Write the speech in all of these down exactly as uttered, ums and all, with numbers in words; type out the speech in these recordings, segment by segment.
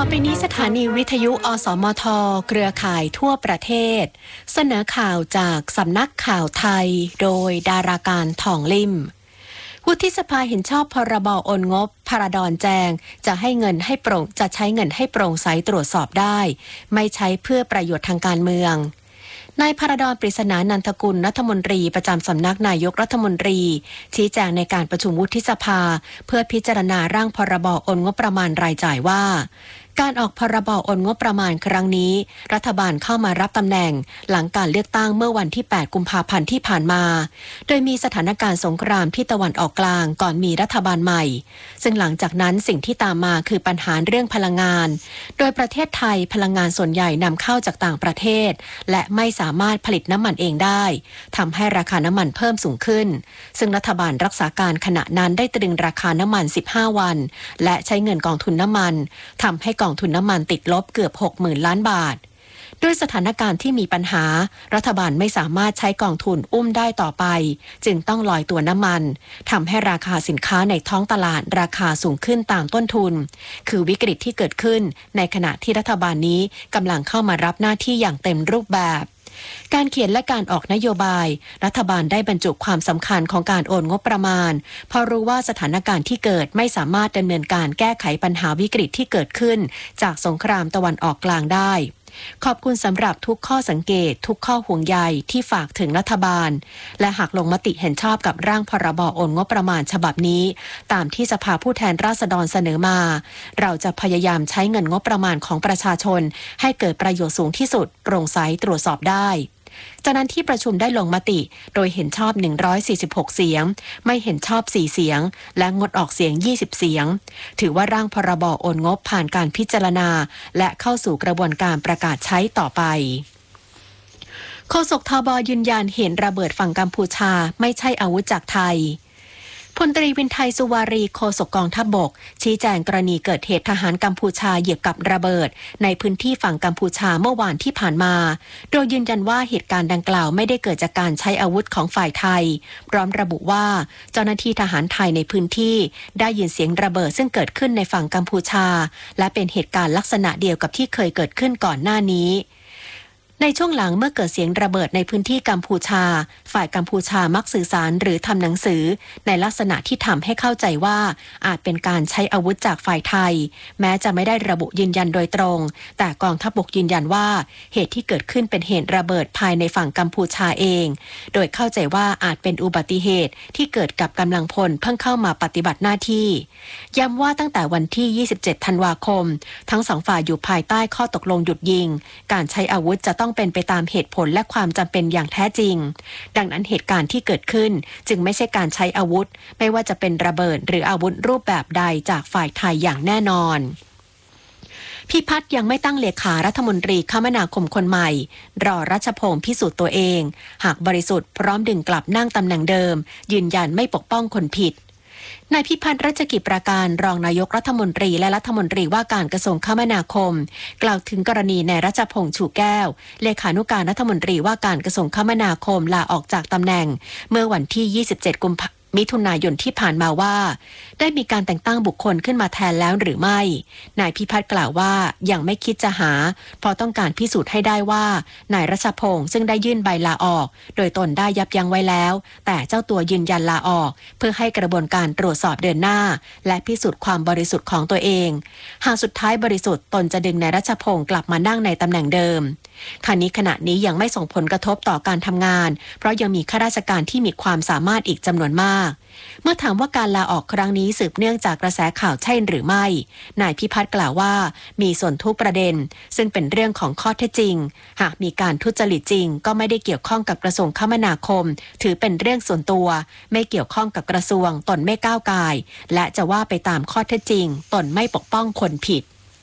ไปนี้สถานีวิทยุอสมทเครือข่ายทั่วประเทศเสนอข่าวจากสำนักข่าวไทยโดยดาราการทองลิ่มวุฒิสภาเห็นชอบพรบโอนงบพระดอนแจงจะให้เงินให้โปร่งจะใช้เงินให้โปร่งใสตรวจสอบได้ไม่ใช้เพื่อประโยชน์ทางการเมืองนายพระดอนปริศนานันทกุลรัฐมนตรีประจำสำนักนายกรัฐมนตรีชี้แจงในการประชุมวุฒิสภาเพื่อพิจารณาร่างพรบโอนงบประมาณรายจ่ายว่าการออกพรบโอนงบประมาณครั้งนี้รัฐบาลเข้ามารับตำแหน่งหลังการเลือกตั้งเมื่อวันที่แปดกุมภาพันธ์ที่ผ่านมาโดยมีสถานการณ์สงครามที่ตะวันออกกลางก่อนมีรัฐบาลใหม่ซึ่งหลังจากนั้นสิ่งที่ตามมาคือปัญหาเรื่องพลังงานโดยประเทศไทยพลังงานส่วนใหญ่นำเข้าจากต่างประเทศและไม่สามารถผลิตน้ำมันเองได้ทำให้ราคาน้ำมันเพิ่มสูงขึ้นซึ่งรัฐบาลรักษาการขณะนั้นได้ตรึงราคาน้ำมันสิบห้าวันและใช้เงินกองทุนน้ำมันทำให้กองทุนน้ำมันติดลบเกือบ หกหมื่น ล้านบาทด้วยสถานการณ์ที่มีปัญหารัฐบาลไม่สามารถใช้กองทุนอุ้มได้ต่อไปจึงต้องลอยตัวน้ำมันทำให้ราคาสินค้าในท้องตลาดราคาสูงขึ้นตามต้นทุนคือวิกฤตที่เกิดขึ้นในขณะที่รัฐบาลนี้กำลังเข้ามารับหน้าที่อย่างเต็มรูปแบบการเขียนและการออกนโยบายรัฐบาลได้บรรจุความสำคัญของการโอนงบประมาณเพราะรู้ว่าสถานการณ์ที่เกิดไม่สามารถดำเนินการแก้ไขปัญหาวิกฤตที่เกิดขึ้นจากสงครามตะวันออกกลางได้ขอบคุณสำหรับทุกข้อสังเกตทุกข้อห่วงใยที่ฝากถึงรัฐบาลและหากลงมติเห็นชอบกับร่างพรบโอนงบประมาณฉบับนี้ตามที่สภาผู้แทนราษฎรเสนอมาเราจะพยายามใช้เงินงบประมาณของประชาชนให้เกิดประโยชน์สูงที่สุดโปร่งใสตรวจสอบได้จากนั้นที่ประชุมได้ลงมติโดยเห็นชอบหนึ่งร้อยสี่สิบหกเสียงไม่เห็นชอบสี่เสียงและงดออกเสียงยี่สิบเสียงถือว่าร่างพรบโอนงบผ่านการพิจารณาและเข้าสู่กระบวนการประกาศใช้ต่อไปโฆษกทบยืนยันเห็นระเบิดฝั่งกัมพูชาไม่ใช่อาวุธจากไทยพลตรีวินไทยสุวารีโฆษกกองทัพบกชี้แจงกรณีเกิดเหตุทหารกัมพูชาเหยียบกับระเบิดในพื้นที่ฝั่งกัมพูชาเมื่อวานที่ผ่านมาโดยยืนยันว่าเหตุการณ์ดังกล่าวไม่ได้เกิดจากการใช้อาวุธของฝ่ายไทยพร้อมระบุว่าเจ้าหน้าที่ทหารไทยในพื้นที่ได้ยินเสียงระเบิดซึ่งเกิดขึ้นในฝั่งกัมพูชาและเป็นเหตุการณ์ลักษณะเดียวกับที่เคยเกิดขึ้นก่อนหน้านี้ในช่วงหลังเมื่อเกิดเสียงระเบิดในพื้นที่กัมพูชาฝ่ายกัมพูชามักสื่อสารหรือทำหนังสือในลักษณะที่ทำให้เข้าใจว่าอาจเป็นการใช้อาวุธจากฝ่ายไทยแม้จะไม่ได้ระบุยืนยันโดยตรงแต่กองทัพบกยืนยันว่าเหตุที่เกิดขึ้นเป็นเหตุระเบิดภายในฝั่งกัมพูชาเองโดยเข้าใจว่าอาจเป็นอุบัติเหตุที่เกิดกับกำลังพลเพิ่งเข้ามาปฏิบัติหน้าที่ย้ำว่าตั้งแต่วันที่ยี่สิบเจ็ดธันวาคมทั้งสองฝ่ายอยู่ภายใต้ข้อตกลงหยุดยิงการใช้อาวุธจะต้องเป็นไปตามเหตุผลและความจำเป็นอย่างแท้จริงดังนั้นเหตุการณ์ที่เกิดขึ้นจึงไม่ใช่การใช้อาวุธไม่ว่าจะเป็นระเบิดหรืออาวุธรูปแบบใดจากฝ่ายไทยอย่างแน่นอนพิพัฒน์ยังไม่ตั้งเลขารัฐมนตรีคมนาคมคนใหม่รอรัชพงศ์พิสูจน์ตัวเองหากบริสุทธิ์พร้อมดึงกลับนั่งตำแหน่งเดิมยืนยันไม่ปกป้องคนผิดนายพิพัฒน์รัชกิจประการรองนายกรัฐมนตรีและรัฐมนตรีว่าการกระทรวงคมนาคมกล่าวถึงกรณีนายรัชพงษ์ชูแก้วเลขานุการรัฐมนตรีว่าการกระทรวงคมนาคมลาออกจากตำแหน่งเมื่อวันที่ยี่สิบเจ็ดกุมภาพันธ์มิถุนายนที่ผ่านมาว่าได้มีการแต่งตั้งบุคคลขึ้นมาแทนแล้วหรือไม่นายพิพัฒน์กล่าวว่ายังไม่คิดจะหาเพราะต้องการพิสูจน์ให้ได้ว่านายรัชพงษ์ซึ่งได้ยื่นใบลาออกโดยตนได้ยับยั้งไว้แล้วแต่เจ้าตัวยืนยันลาออกเพื่อให้กระบวนการตรวจสอบเดินหน้าและพิสูจน์ความบริสุทธิ์ของตัวเองหากสุดท้ายบริสุทธิ์ตนจะดึงนายรัชพงษ์กลับมานั่งในตำแหน่งเดิมขณะนี้ขณะนี้ยังไม่ส่งผลกระทบต่อการทำงานเพราะยังมีข้าราชการที่มีความสามารถอีกจำนวนมากเมื่อถามว่าการลาออกครั้งนี้สืบเนื่องจากกระแสข่าวใช่หรือไม่นายพิพัฒน์กล่าวว่ามีส่วนทุกประเด็นซึ่งเป็นเรื่องของข้อเท็จจริงหากมีการทุจริตจริงก็ไม่ได้เกี่ยวข้องกับกระทรวงคมนาคมถือเป็นเรื่องส่วนตัวไม่เกี่ยวข้องกับกระทรวงตนไม่ก้าวก่ายและจะว่าไปตามข้อเท็จจริงตนไม่ปกป้องคนผิด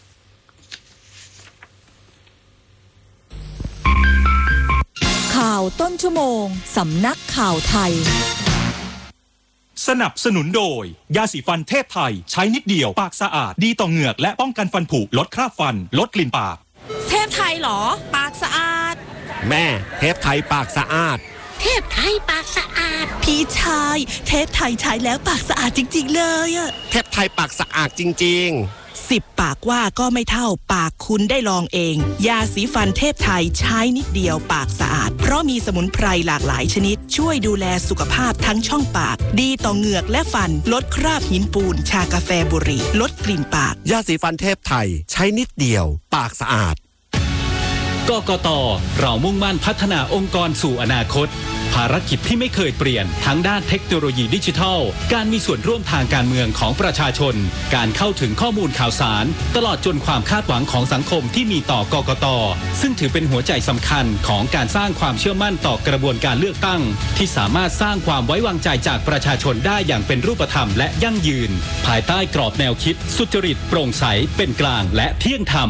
ข่าวต้นชั่วโมงสำนักข่าวไทยสนับสนุนโดยยาสีฟันเทพไทยใช้นิดเดียวปากสะอาดดีต่อเหงือกและป้องกันฟันผุลดคราบฟันลดกลิ่นปากเทพไทยเหรอปากสะอาดแม่เทพไทยปากสะอาดเทพไทยปากสะอาดพี่ชายเทพไทยใช้แล้วปากสะอาดจริงๆเลยอะเทพไทยปากสะอาดจริงๆสิบปากว่าก็ไม่เท่าปากคุณได้ลองเองยาสีฟันเทพไทยใช้นิดเดียวปากสะอาดเพราะมีสมุนไพรหลากหลายชนิดช่วยดูแลสุขภาพทั้งช่องปากดีต่อเหงือกและฟันลดคราบหินปูนชากาแฟบุหรี่ลดกลิ่นปากยาสีฟันเทพไทยใช้นิดเดียวปากสะอาดกกต.เรามุ่งมั่นพัฒนาองค์กรสู่อนาคตภารกิจที่ไม่เคยเปลี่ยนทั้งด้านเทคโนโลยีดิจิทัลการมีส่วนร่วมทางการเมืองของประชาชนการเข้าถึงข้อมูลข่าวสารตลอดจนความคาดหวังของสังคมที่มีต่อกกต.ซึ่งถือเป็นหัวใจสำคัญของการสร้างความเชื่อมั่นต่อกระบวนการเลือกตั้งที่สามารถสร้างความไว้วางใจจากประชาชนได้อย่างเป็นรูปธรรมและยั่งยืนภายใต้กรอบแนวคิดสุจริตโปร่งใสเป็นกลางและเที่ยงธรรม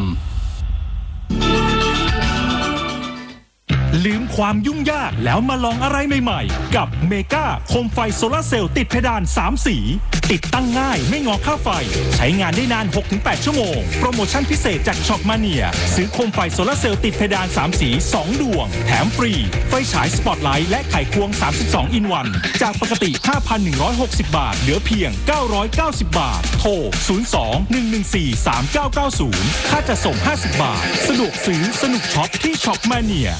ลืมความยุ่งยากแล้วมาลองอะไรใหม่ๆกับเมกาโคมไฟโซลาร์เซลล์ติดเพดานสามสีติดตั้งง่ายไม่งอค่าไฟใช้งานได้นาน หกถึงแปด ชั่วโมงโปรโมชั่นพิเศษจากช็อปมาเนียซื้อโคมไฟโซลาร์เซลล์ติดเพดานสามสีสองดวงแถมฟรีไฟฉายสปอตไลท์และไขควงสามสิบสองอินวันจากปกติ ห้าพันหนึ่งร้อยหกสิบ บาทเหลือเพียงเก้าร้อยเก้าสิบ บาทโทรศูนย์ สอง หนึ่ง หนึ่ง สี่ สาม เก้า เก้า ศูนย์ค่าจัดส่งห้าสิบบาทสะดวกซื้อสนุกช็อปที่ช็อปมาเนีย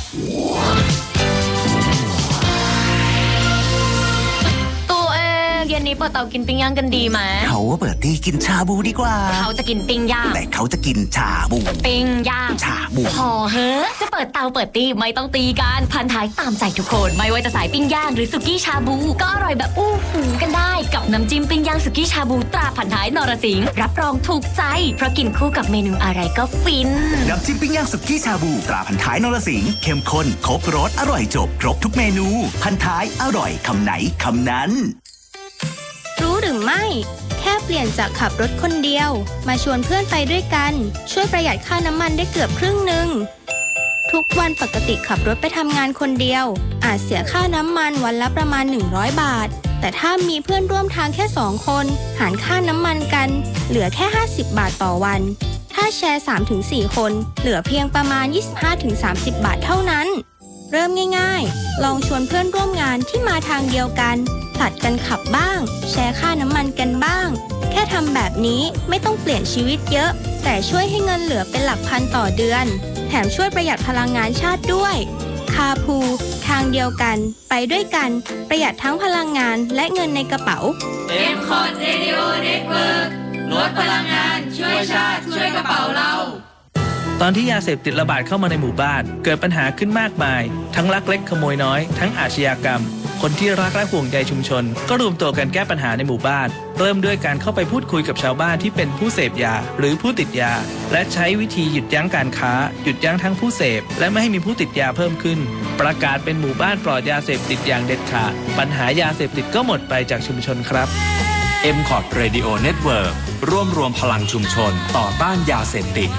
เย็นนี้เปิดเตากินปิ้งย่างกันดีไหมเขาเปิดที่กินชาบูดีกว่าเขาจะกินปิ้งย่างแต่เขาจะกินชาบูปิ้งย่างชาบูพอเฮ้อจะเปิดเตาเปิดตีไม่ต้องตีกันพันท้ายตามใจทุกคนไม่ว่าจะสายปิ้งย่างหรือสุกี้ชาบูก็อร่อยแบบอู้หูกันได้กับน้ำจิ้มปิ้งย่างสุกี้ชาบูตราพันท้ายนรสิงห์รับรองถูกใจเพราะกินคู่กับเมนูอะไรก็ฟินน้ำจิ้มปิ้งย่างสุกี้ชาบูตราพันท้ายนรสิงห์เข้มข้นครบรสอร่อยจบครบทุกเมนูพันท้ายอร่อยคำไหนคำนั้นรู้หรือไม่แค่เปลี่ยนจากขับรถคนเดียวมาชวนเพื่อนไปด้วยกันช่วยประหยัดค่าน้ำมันได้เกือบครึ่งหนึ่งทุกวันปกติขับรถไปทำงานคนเดียวอาจเสียค่าน้ำมันวันละประมาณหนึ่งร้อยบาทแต่ถ้ามีเพื่อนร่วมทางแค่สองคนหารค่าน้ำมันกันเหลือแค่ห้าสิบบาทต่อวันถ้าแชร์ สามถึงสี่ คนเหลือเพียงประมาณ ยี่สิบห้าถึงสามสิบ บาทเท่านั้นเริ่มง่ายๆลองชวนเพื่อนร่วมงานที่มาทางเดียวกันผลัดกันขับบ้างแชร์ค่าน้ำมันกันบ้างแค่ทำแบบนี้ไม่ต้องเปลี่ยนชีวิตเยอะแต่ช่วยให้เงินเหลือเป็นหลักพันต่อเดือนแถมช่วยประหยัดพลังงานชาติด้วยคาพูทางเดียวกันไปด้วยกันประหยัดทั้งพลังงานและเงินในกระเป๋า M Cod Radio Network ลดพลังงานช่วยชาติช่วยกระเป๋าเราตอนที่ยาเสพติดระบาดเข้ามาในหมู่บ้านเกิดปัญหาขึ้นมากมายทั้งลักเล็กขโมยน้อยทั้งอาชญากรรมคนที่รักและห่วงใยชุมชนก็รวมตัวกันแก้ปัญหาในหมู่บ้านเริ่มด้วยการเข้าไปพูดคุยกับชาวบ้านที่เป็นผู้เสพยาหรือผู้ติดยาและใช้วิธีหยุดยั้งการค้าหยุดยั้งทั้งผู้เสพและไม่ให้มีผู้ติดยาเพิ่มขึ้นประกาศเป็นหมู่บ้านปลอดยาเสพติดอย่างเด็ดขาดปัญหายาเสพติดก็หมดไปจากชุมชนครับ M Cod Radio Network ร่วมรวมพลังชุมชนต่อต้านยาเสพติด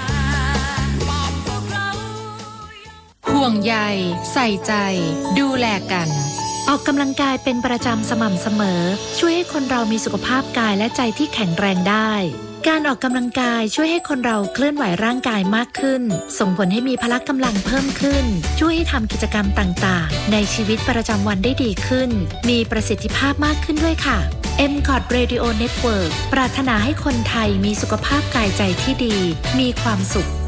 ห่วงใยใส่ใจดูแลกันออกกำลังกายเป็นประจำสม่ำเสมอช่วยให้คนเรามีสุขภาพกายและใจที่แข็งแรงได้การออกกำลังกายช่วยให้คนเราเคลื่อนไหวร่างกายมากขึ้นส่งผลให้มีพละกำลังเพิ่มขึ้นช่วยให้ทำกิจกรรมต่างๆในชีวิตประจำวันได้ดีขึ้นมีประสิทธิภาพมากขึ้นด้วยค่ะ M Cod Radio Network ปรารถนาให้คนไทยมีสุขภาพกายใจที่ดีมีความสุข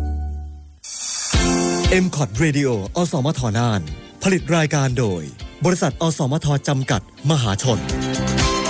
M Cod Radio อสมทน่านผลิตรายการโดยบริษัทอสมทจำกัดมหาชน